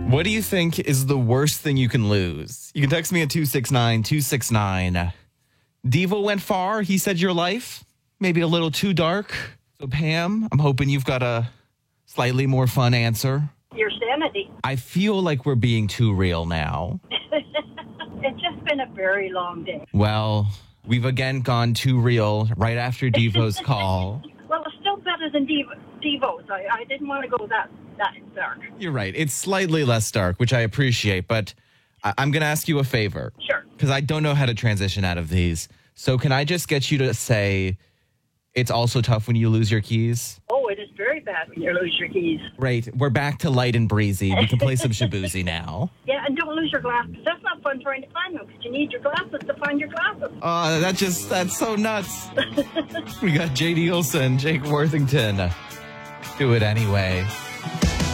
What do you think is the worst thing you can lose? You can text me at 269-269. Devo went far. He said your life, maybe a little too dark. So, Pam, I'm hoping you've got a slightly more fun answer. Your sanity. I feel like we're being too real now. It's just been a very long day. Well, we've again gone too real right after Devo's call. Well, it's still better than Devo's. I didn't want to go that dark. You're right. It's slightly less dark, which I appreciate, but I'm going to ask you a favor. Sure. Because I don't know how to transition out of these. So can I just get you to say it's also tough when you lose your keys? Oh, it is very bad when you lose your keys. Great. We're back to light and breezy. We can play some Shabuzi now. Yeah, and don't lose your glasses. That's not fun trying to find them because you need your glasses to find your glasses. That's so nuts. We got J.D. Olson, Jake Worthington. Do it anyway.